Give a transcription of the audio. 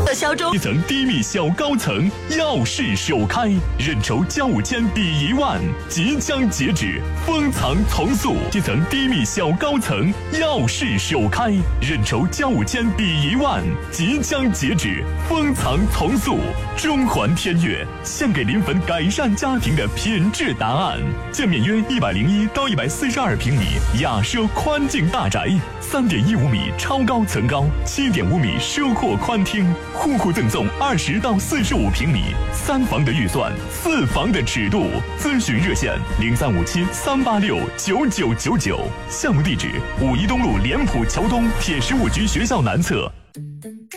特销中， 一层低密小高层耀世首开，认筹交5千抵1万，即将截止，封藏从速。一层低密小高层耀世首开，认筹交5千抵1万，即将截止，封藏从速。中环天悦献给临汾改善家庭的品质答案。建面约101到142平米雅奢宽境大宅，3.15米超高层高，7.5米奢阔宽厅，户户赠送20到45平米，3房的预算，4房的尺度。咨询热线0357-386-9999。项目地址：5一东路莲圃桥东铁15局学校南侧